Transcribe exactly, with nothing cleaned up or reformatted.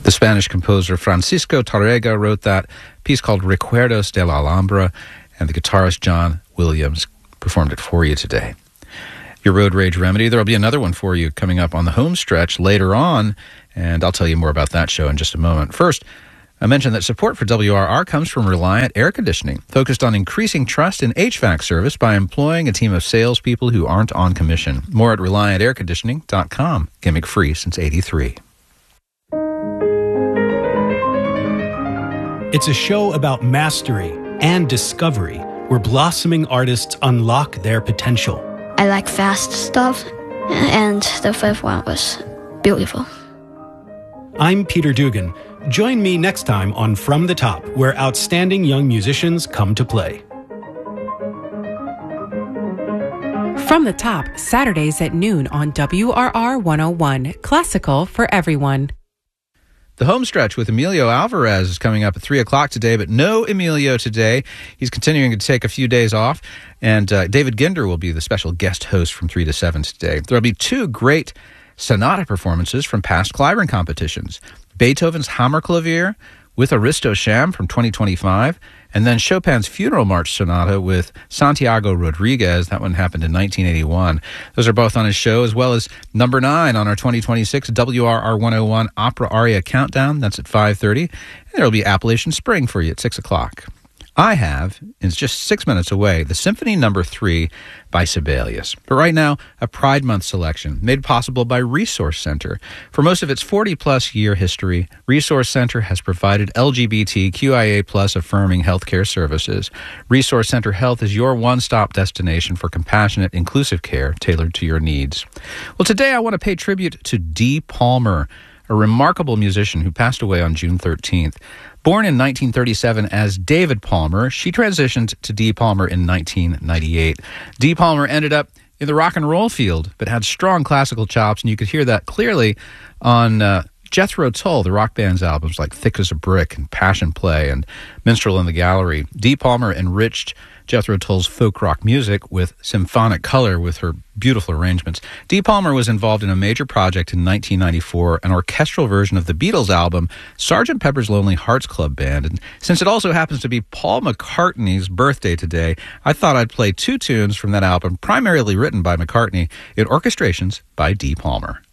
The Spanish composer Francisco Tárrega wrote that piece called Recuerdos de la Alhambra, and the guitarist John Williams performed it for you today. Your road rage remedy, there will be another one for you coming up on the home stretch later on, and I'll tell you more about that show in just a moment. First, I mentioned that support for W R R comes from Reliant Air Conditioning, focused on increasing trust in H V A C service by employing a team of salespeople who aren't on commission. More at reliant air conditioning dot com. Gimmick free since eighty-three. It's a show about mastery and discovery, where blossoming artists unlock their potential. I like fast stuff, and the fifth one was beautiful. I'm Peter Dugan. Join me next time on From the Top, where outstanding young musicians come to play. From the Top, Saturdays at noon on W R R one oh one, classical for everyone. The home stretch with Emilio Alvarez is coming up at three o'clock today, but no Emilio today. He's continuing to take a few days off, and uh, David Ginder will be the special guest host from three to seven today. There will be two great sonata performances from past Clyburn competitions. Beethoven's Hammerklavier with Aristo Sham from twenty twenty-five, and then Chopin's Funeral March Sonata with Santiago Rodriguez. That one happened in nineteen eighty-one. Those are both on his show, as well as number nine on our twenty twenty-six W R R one oh one Opera Aria Countdown. That's at five thirty. And there will be Appalachian Spring for you at six o'clock. I have, and it's just six minutes away, the Symphony Number three by Sibelius. But right now, a Pride Month selection made possible by Resource Center. For most of its forty-plus year history, Resource Center has provided L G B T Q I A plus affirming healthcare services. Resource Center Health is your one-stop destination for compassionate, inclusive care tailored to your needs. Well, today I want to pay tribute to Dee Palmer, a remarkable musician who passed away on June thirteenth. Born in nineteen thirty-seven as David Palmer, she transitioned to Dee Palmer in nineteen ninety-eight. Dee Palmer ended up in the rock and roll field, but had strong classical chops, and you could hear that clearly on uh, Jethro Tull, the rock band's albums like Thick as a Brick and Passion Play and Minstrel in the Gallery. Dee Palmer enriched Jethro Tull's folk rock music with symphonic color with her beautiful arrangements. Dee Palmer was involved in a major project in nineteen ninety-four, an orchestral version of the Beatles album, Sergeant Pepper's Lonely Hearts Club Band. And since it also happens to be Paul McCartney's birthday today, I thought I'd play two tunes from that album, primarily written by McCartney, in orchestrations by Dee Palmer.